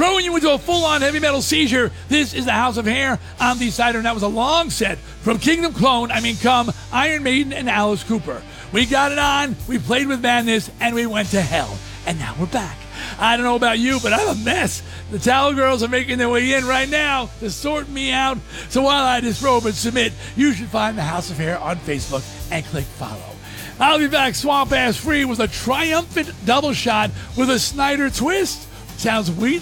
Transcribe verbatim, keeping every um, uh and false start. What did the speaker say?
throwing you into a full-on heavy metal seizure. This is the House of Hair. I'm the Cider, and that was a long set from Kingdom Clone, I mean Come, Iron Maiden, and Alice Cooper. We got it on, we played with madness, and we went to hell. And now we're back. I don't know about you, but I'm a mess. The Towel Girls are making their way in right now to sort me out. So while I disrobe and submit, you should find the House of Hair on Facebook and click follow. I'll be back swamp ass free with a triumphant double shot with a Snyder twist. Sounds weird.